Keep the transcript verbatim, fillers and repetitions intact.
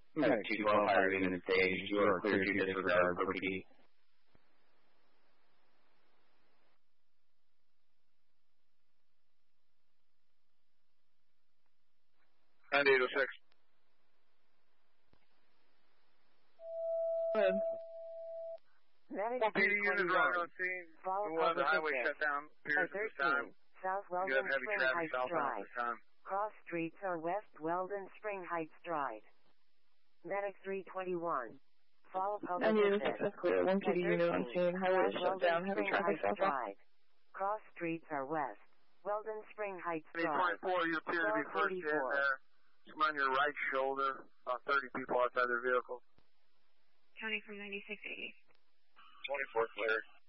Okay, two twelve, higher unit stage. You are clear to disregard for P D. ninety-eight oh six. Go ahead. One P D unit arrived on scene. One highway shut down. Appears at this time. South You Weldon have heavy Spring traffic Heights southbound Drive. at this time. Cross streets are West Weldon Spring Heights Drive. Medic three twenty-one. Follow public ninety-eight oh access. six is clear. One P D unit on scene. Highway is shut down. Heavy traffic southbound. Cross streets are West Weldon Spring Heights eight Drive. twenty-four, you appear to be first in there. Some on your right shoulder. About thirty people outside their vehicle. County from ninety-six eighty. twenty-four cleared.